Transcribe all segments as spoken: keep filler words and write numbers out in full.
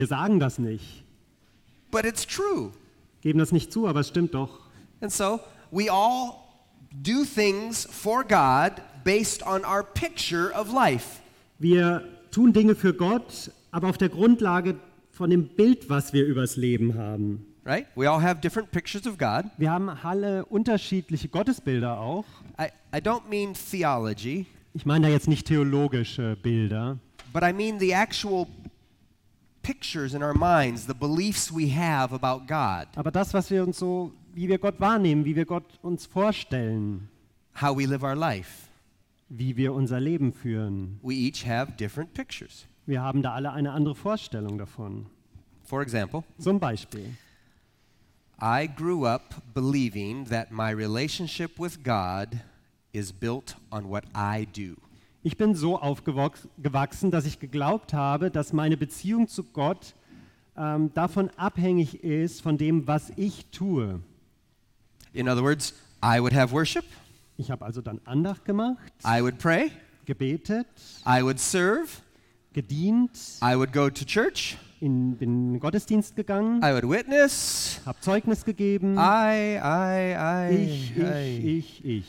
Wir sagen das nicht, but it's true. geben das nicht zu, aber es stimmt doch. And so we all do things for God based on our picture of life. Wir tun Dinge für Gott, aber auf der Grundlage von dem Bild, was wir übers Leben haben. Right? We all have different pictures of God. Wir haben alle unterschiedliche Gottesbilder auch. I, I don't mean theology, Ich meine da jetzt nicht theologische Bilder, but I mean the actual pictures in our minds, the beliefs we have about God, aber das, was wir uns so, wie wir Gott wahrnehmen, wie wir Gott uns vorstellen, how we live our life. wie wir unser Leben führen. We each have different pictures. Wir haben da alle eine andere Vorstellung davon. For example, Zum Beispiel, I grew up believing that my relationship with God is built on what I do. ich bin so aufgewachsen, dass ich geglaubt habe, dass meine Beziehung zu Gott ähm, davon abhängig ist, von dem, was ich tue. In other words, I would have worship, Ich habe also dann Andacht gemacht, I would pray, gebetet, I would serve, gedient, I would go to church, in, bin in den Gottesdienst gegangen, I would witness, habe Zeugnis gegeben. I, I, I, Ich, I. ich, ich, ich.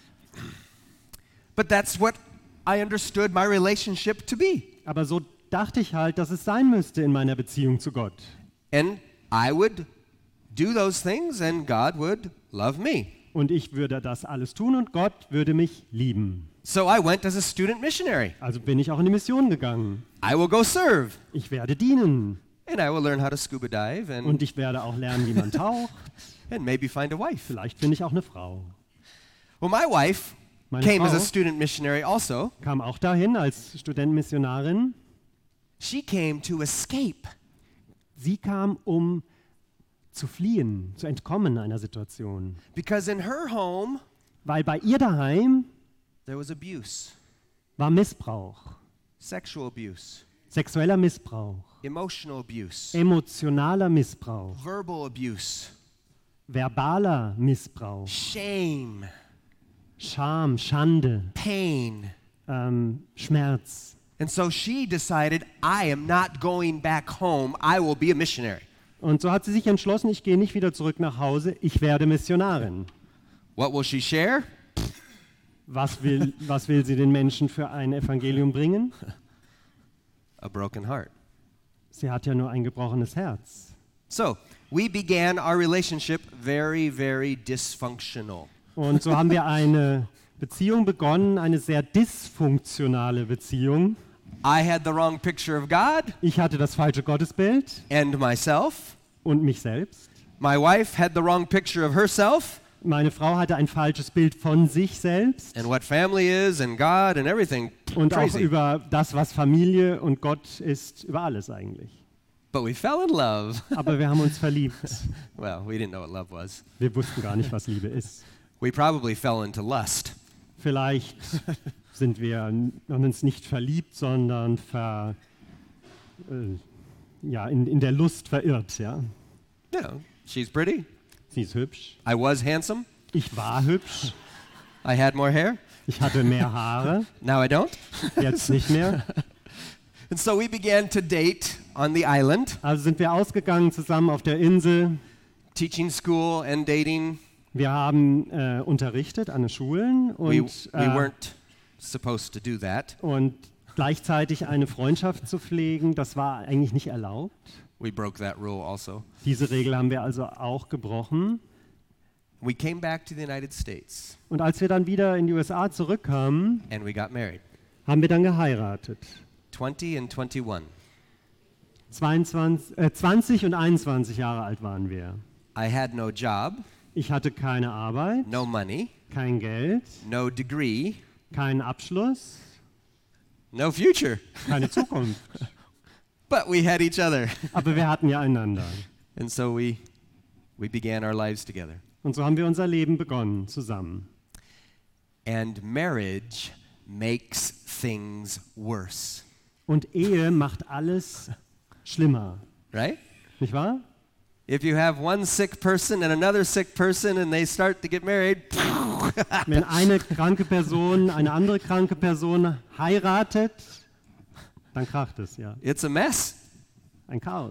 But that's what I understood my relationship to be. Aber so dachte ich halt, dass es sein müsste in meiner Beziehung zu Gott. And I would do those things and God would love me. Und ich würde das alles tun und Gott würde mich lieben. So I went as a student missionary. Also bin ich auch in die Mission gegangen. I will go serve Ich werde dienen and I will learn how to scuba dive and, und ich werde auch lernen, wie man taucht. and maybe find a wife. Vielleicht finde ich auch eine Frau. Well, my wife Meine came as a Frau student missionary also. kam auch dahin als Studentenmissionarin. She came to escape. Sie kam, um zu fliehen, zu entkommen einer Situation. Because in her home, Weil bei ihr daheim there was abuse, war Missbrauch, sexual abuse, sexueller Missbrauch, emotional abuse, emotionaler Missbrauch, verbal abuse, verbaler Missbrauch, shame, Scham, Schande, pain. ähm, Schmerz. And so she decided, I am not going back home. I will be a missionary. Und so hat sie sich entschlossen, ich gehe nicht wieder zurück nach Hause, ich werde Missionarin. What will she share? Was will, was will sie den Menschen für ein Evangelium bringen? A broken heart. Sie hat ja nur ein gebrochenes Herz. So we began our relationship very, very dysfunctional. Und so haben wir eine Beziehung begonnen, eine sehr dysfunktionale Beziehung. I had the wrong picture of God Ich hatte das falsche Gottesbild and myself. und mich selbst. My wife had the wrong picture of herself Meine Frau hatte ein falsches Bild von sich selbst and what family is and God and everything. und auch Crazy. über das, was Familie und Gott ist, über alles eigentlich. But we fell in love. Aber wir haben uns verliebt. Well, we didn't know what love was. Wir wussten gar nicht, was Liebe ist. We probably fell into lust. Vielleicht sind wir n- uns nicht verliebt, sondern ver, äh, ja, in, in der Lust verirrt. Ja? Yeah, she's pretty. Sie ist hübsch. I was handsome. Ich war hübsch. I had more hair. Ich hatte mehr Haare. Now I don't. Jetzt nicht mehr. And so we began to date on the island, Also sind wir ausgegangen zusammen auf der Insel. teaching school and dating. Wir haben äh, unterrichtet an den Schulen und, We, we äh, weren't supposed to do that. und gleichzeitig eine Freundschaft zu pflegen. Das war eigentlich nicht erlaubt. We broke that rule also. Diese Regel haben wir also auch gebrochen. We came back to the United States Und als wir dann wieder in die U S A zurückkamen, and we got married. haben wir dann geheiratet. twenty and twenty-one. zweiundzwanzig, äh, zwanzig und einundzwanzig Jahre alt waren wir. I had no job, Ich hatte keine Arbeit, no money, kein Geld, no degree, keinen Abschluss, no future. keine Zukunft. But we had each other. Aber wir hatten ja einander. And so we we began our lives together. Und so haben wir unser Leben begonnen, zusammen. And marriage makes things worse, Und Ehe macht alles schlimmer, right? nicht wahr? If you have one sick person and another sick person and they start to get married, Wenn eine kranke Person eine andere kranke Person heiratet, dann kracht es, ja. it's a mess. ein Chaos.